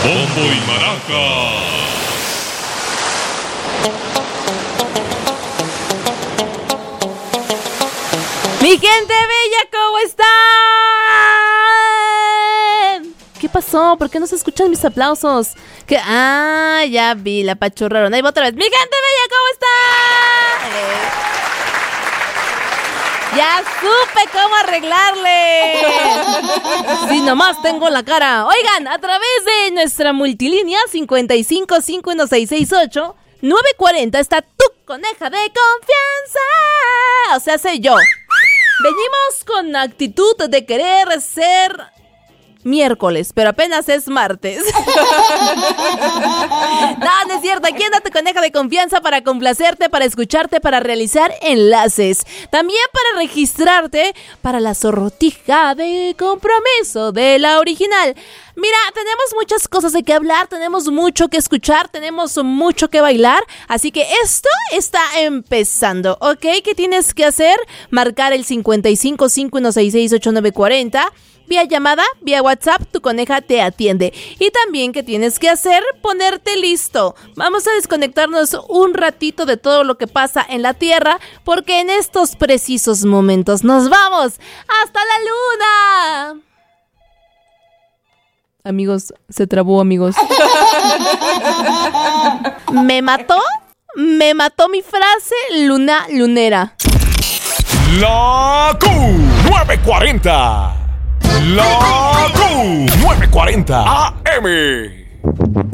Bombo y Maraca. Mi gente bella, ¿cómo están? ¿Qué pasó? ¿Por qué no se escuchan mis aplausos? Ya vi, la pachurraron. Ahí va otra vez. ¡Mi gente bella, ¿cómo están? Ya supe cómo arreglarle. Sí, nomás tengo la cara. Oigan, a través de nuestra multilínea 5551668940 está tu coneja de confianza. O sea, soy yo. Venimos con actitud de querer ser miércoles, pero apenas es martes. No es cierto. Aquí anda tu coneja de confianza para complacerte, para escucharte, para realizar enlaces. También para registrarte para la sortija de compromiso de la original. Mira, tenemos muchas cosas de qué hablar, tenemos mucho que escuchar, tenemos mucho que bailar. Así que esto está empezando, ¿ok? ¿Qué tienes que hacer? Marcar el 5551668940. Vía llamada, vía WhatsApp, tu coneja te atiende. Y también, ¿qué tienes que hacer? Ponerte listo. Vamos a desconectarnos un ratito de todo lo que pasa en la Tierra, porque en estos precisos momentos nos vamos hasta la Luna. Amigos, se trabó, amigos. ¿Me mató mi frase lunera. La Q940. La Q940 AM.